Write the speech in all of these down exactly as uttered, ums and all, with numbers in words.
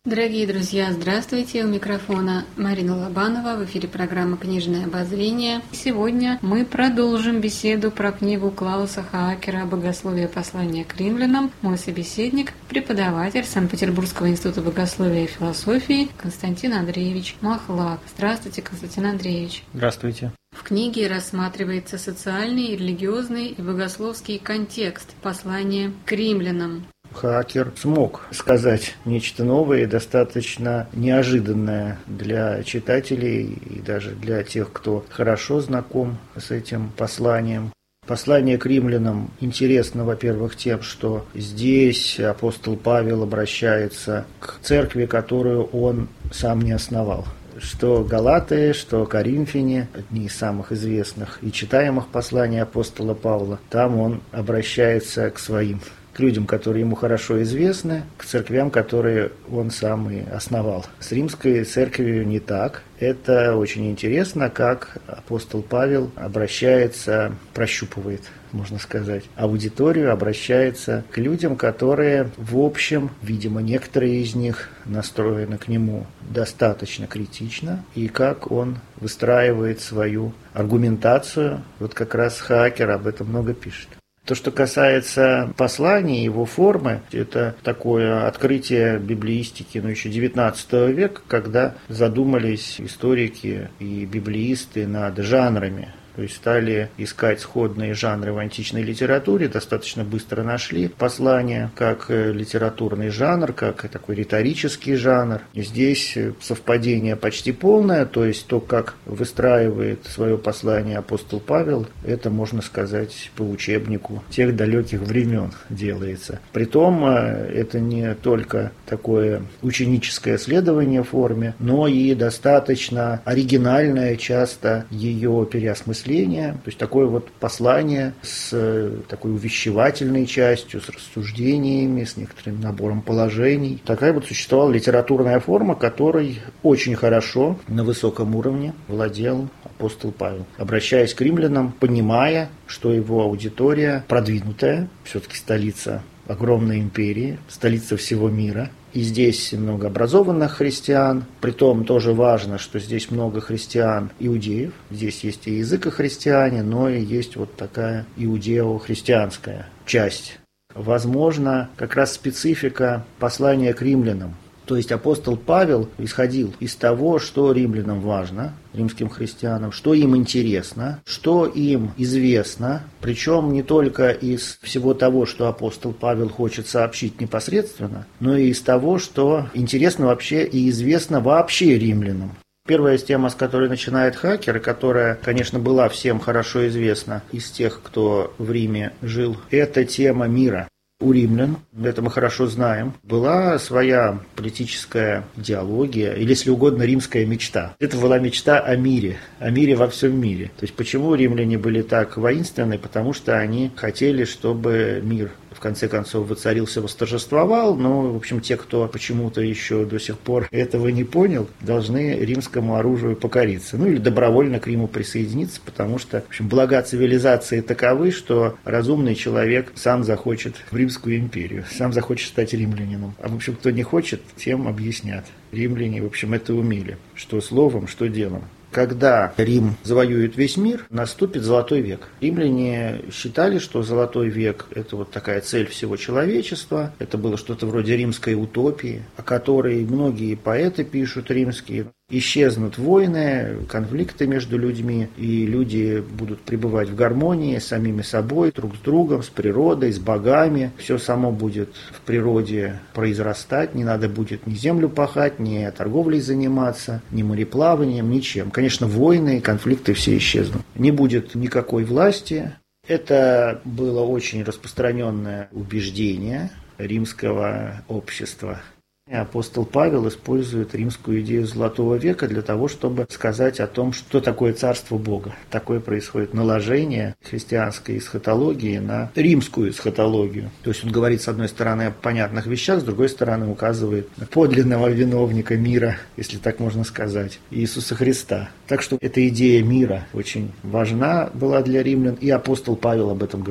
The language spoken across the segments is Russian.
Дорогие друзья, здравствуйте! У микрофона Марина Лобанова, в эфире программа «Книжное обозрение». Сегодня мы продолжим беседу про книгу Клауса Хаакера «Богословие. Послание к римлянам». Мой собеседник – преподаватель Санкт-Петербургского института богословия и философии Константин Андреевич Махлак. Здравствуйте, Константин Андреевич! Здравствуйте! В книге рассматривается социальный, религиозный и богословский контекст послания к римлянам. Хаакер смог сказать нечто новое и достаточно неожиданное для читателей и даже для тех, кто хорошо знаком с этим посланием. Послание к римлянам интересно, во-первых, тем, что здесь апостол Павел обращается к церкви, которую он сам не основал. Что Галаты, что Коринфяне, одни из самых известных и читаемых посланий апостола Павла, там он обращается к своим, к людям, которые ему хорошо известны, к церквям, которые он сам и основал. С римской церковью не так. Это очень интересно, как апостол Павел обращается, прощупывает, можно сказать, аудиторию, обращается к людям, которые, в общем, видимо, некоторые из них настроены к нему достаточно критично, и как он выстраивает свою аргументацию. Вот как раз Хаакер об этом много пишет. То, что касается послания, его формы, это такое открытие библеистики, ну, еще девятнадцатого века, когда задумались историки и библеисты над жанрами. То есть стали искать сходные жанры в античной литературе, достаточно быстро нашли послание как литературный жанр, как такой риторический жанр. И здесь совпадение почти полное, то есть то, как выстраивает свое послание апостол Павел, это, можно сказать, по учебнику тех далеких времен делается. Притом это не только такое ученическое следование форме, но и достаточно оригинальное часто ее переосмысление. То есть такое вот послание с такой увещевательной частью, с рассуждениями, с некоторым набором положений. Такая вот существовала литературная форма, которой очень хорошо на высоком уровне владел апостол Павел, обращаясь к римлянам, понимая, что его аудитория продвинутая, все-таки столица огромной империи, столица всего мира. И здесь много образованных христиан, притом тоже важно, что здесь много христиан-иудеев, здесь есть и языкохристиане, но и есть вот такая иудео-христианская часть. Возможно, как раз специфика послания к римлянам. То есть апостол Павел исходил из того, что римлянам важно, римским христианам, что им интересно, что им известно, причем не только из всего того, что апостол Павел хочет сообщить непосредственно, но и из того, что интересно вообще и известно вообще римлянам. Первая тема, с которой начинает Хаакер, которая, конечно, была всем хорошо известна из тех, кто в Риме жил, это тема мира. У римлян, это мы хорошо знаем, была своя политическая идеология, или, если угодно, римская мечта. Это была мечта о мире, о мире во всем мире. То есть почему римляне были так воинственны? Потому что они хотели, чтобы мир в конце концов воцарился, восторжествовал, но, в общем, те, кто почему-то еще до сих пор этого не понял, должны римскому оружию покориться, ну или добровольно к Риму присоединиться, потому что, в общем, блага цивилизации таковы, что разумный человек сам захочет в Римскую империю, сам захочет стать римлянином. А, в общем, кто не хочет, тем объяснят. Римляне, в общем, это умели, что словом, что делом. Когда Рим завоюет весь мир, наступит золотой век. Римляне считали, что золотой век – это вот такая цель всего человечества. Это было что-то вроде римской утопии, о которой многие поэты пишут римские. Исчезнут войны, конфликты между людьми, и люди будут пребывать в гармонии с самими собой, друг с другом, с природой, с богами. Все само будет в природе произрастать, не надо будет ни землю пахать, ни торговлей заниматься, ни мореплаванием, ничем. Конечно, войны и конфликты все исчезнут. Не будет никакой власти. Это было очень распространенное убеждение римского общества. Апостол Павел использует римскую идею Золотого века для того, чтобы сказать о том, что такое царство Бога. Такое происходит наложение христианской эсхатологии на римскую эсхатологию. То есть он говорит, с одной стороны, о понятных вещах, с другой стороны, указывает на подлинного виновника мира, если так можно сказать, Иисуса Христа. Так что эта идея мира очень важна была для римлян, и апостол Павел об этом говорит.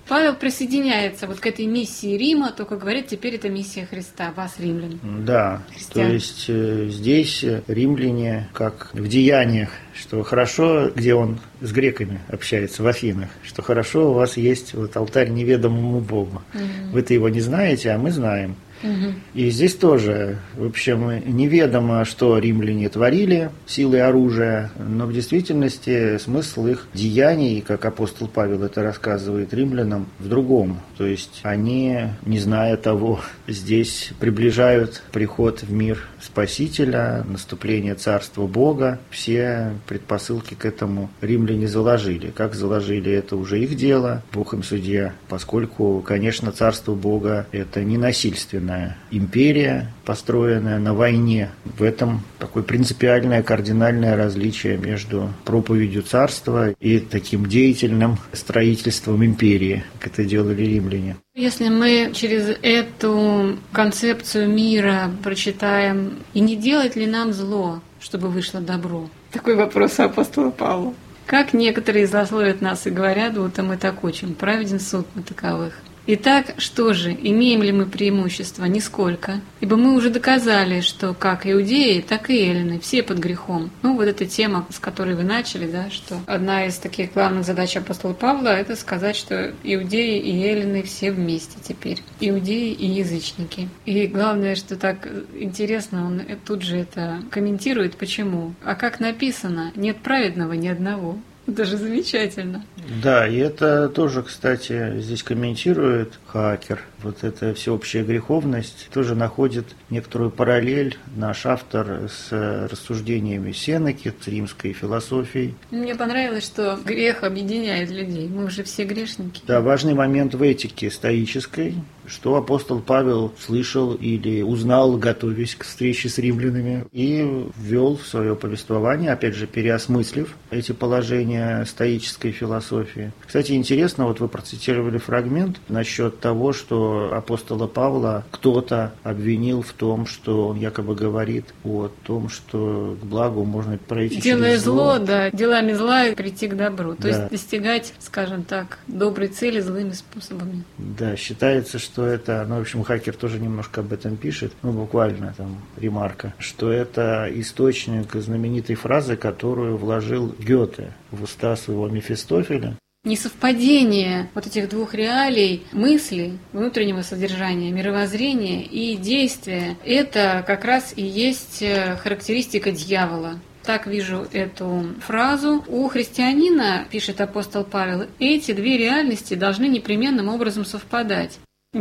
Павел присоединяется вот к этой миссии Рима, только говорит, теперь это миссия Христа, вас, римлян. Да, христиан. То есть э, здесь римляне, как в Деяниях, что хорошо, где он с греками общается, в Афинах, что хорошо у вас есть вот алтарь неведомому Богу. Угу. Вы-то его не знаете, а мы знаем. Угу. И здесь тоже, в общем, неведомо, что римляне творили силой оружия, но в действительности смысл их деяний, как апостол Павел это рассказывает римлянам, в другом. То есть они, не зная того, здесь приближают приход в мир Спасителя, наступление Царства Бога. Все предпосылки к этому римляне заложили. Как заложили, это уже их дело, Бог им судья, поскольку, конечно, Царство Бога – это не насильственное империя, построенная на войне. В этом такое принципиальное, кардинальное различие между проповедью царства и таким деятельным строительством империи, как это делали римляне. Если мы через эту концепцию мира прочитаем, и не делать ли нам зло, чтобы вышло добро? Такой вопрос у апостола Павла. Как некоторые злословят нас и говорят, будто мы так учим, праведен суд на таковых. Итак, что же, имеем ли мы преимущество? Нисколько. Ибо мы уже доказали, что как иудеи, так и эллины, все под грехом. Ну, вот эта тема, с которой вы начали, да, что одна из таких главных задач апостола Павла – это сказать, что иудеи и эллины все вместе теперь. Иудеи и язычники. И главное, что так интересно, он тут же это комментирует. Почему? А как написано, нет праведного ни одного. Это же замечательно. Да, и это тоже, кстати, здесь комментирует Хаакер. Вот эта всеобщая греховность тоже находит некоторую параллель наш автор с рассуждениями Сенеки, с римской философией. Мне понравилось, что грех объединяет людей. Мы уже все грешники. Да, важный момент в этике стоической, что апостол Павел слышал или узнал, готовясь к встрече с римлянами, и ввел в свое повествование, опять же, переосмыслив эти положения стоической философии. Кстати, интересно, вот вы процитировали фрагмент насчет того, что апостола Павла кто-то обвинил в том, что он якобы говорит о том, что к благу можно пройти Делая через зло. зло, да, делами зла прийти к добру. То да. есть достигать, скажем так, доброй цели злыми способами. Да, считается, что это, ну, в общем, Хаакер тоже немножко об этом пишет, ну, буквально там ремарка, что это источник знаменитой фразы, которую вложил Гёте в уста своего Мефистофеля. Несовпадение вот этих двух реалий, мысли, внутреннего содержания, мировоззрения и действия, это как раз и есть характеристика дьявола. Так вижу эту фразу. У христианина, пишет апостол Павел, эти две реальности должны непременным образом совпадать.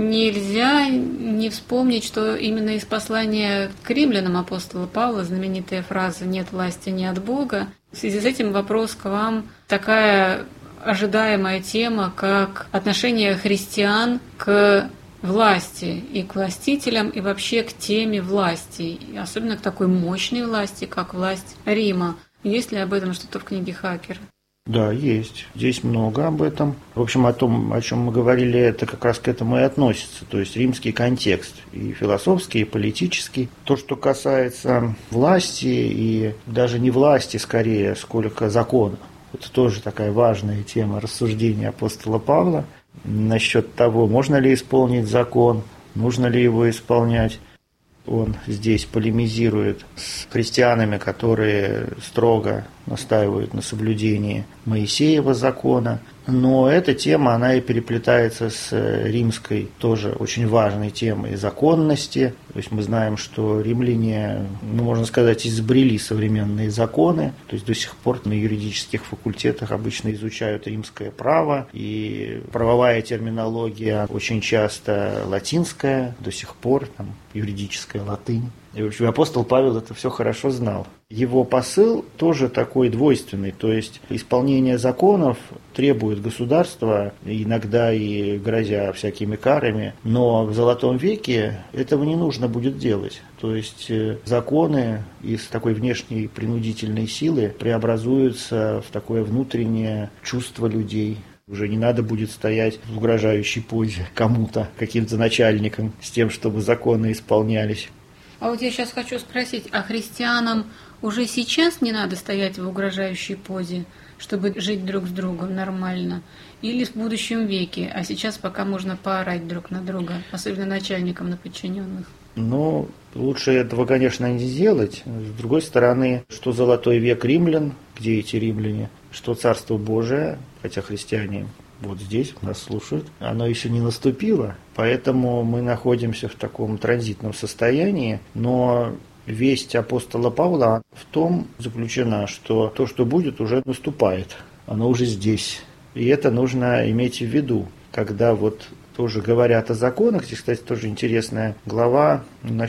Нельзя не вспомнить, что именно из послания к римлянам апостола Павла знаменитая фраза «нет власти ни от Бога». В связи с этим вопрос к вам такая ожидаемая тема, как отношение христиан к власти и к властителям, и вообще к теме власти, и особенно к такой мощной власти, как власть Рима. Есть ли об этом что-то в книге Хаакера? Да, есть. Здесь много об этом. В общем, о том, о чем мы говорили, это как раз к этому и относится. То есть римский контекст, и философский, и политический. То, что касается власти, и даже не власти скорее, сколько закона. Это тоже такая важная тема рассуждения апостола Павла насчет того, можно ли исполнить закон, нужно ли его исполнять. Он здесь полемизирует с христианами, которые строго настаивают на соблюдении Моисеева закона. Но эта тема, она и переплетается с римской, тоже очень важной темой законности. То есть мы знаем, что римляне, ну, можно сказать, изобрели современные законы. То есть до сих пор на юридических факультетах обычно изучают римское право. И правовая терминология очень часто латинская, до сих пор там юридическая латынь. И, в общем, апостол Павел это все хорошо знал. Его посыл тоже такой двойственный, то есть исполнение законов требует государства, иногда и грозя всякими карами, но в Золотом веке этого не нужно будет делать. То есть законы из такой внешней принудительной силы преобразуются в такое внутреннее чувство людей. Уже не надо будет стоять в угрожающей позе кому-то, каким-то начальникам, с тем, чтобы законы исполнялись. А вот я сейчас хочу спросить, а христианам уже сейчас не надо стоять в угрожающей позе, чтобы жить друг с другом нормально? Или в будущем веке, а сейчас пока можно поорать друг на друга, особенно начальникам на подчиненных? Ну, лучше этого, конечно, не делать. С другой стороны, что золотой век римлян, где эти римляне, что Царство Божие, хотя христиане вот здесь нас слушают, оно еще не наступило, поэтому мы находимся в таком транзитном состоянии, но весть апостола Павла в том заключена, что то, что будет, уже наступает, оно уже здесь. И это нужно иметь в виду, когда вот тоже говорят о законах. Здесь, кстати, тоже интересная глава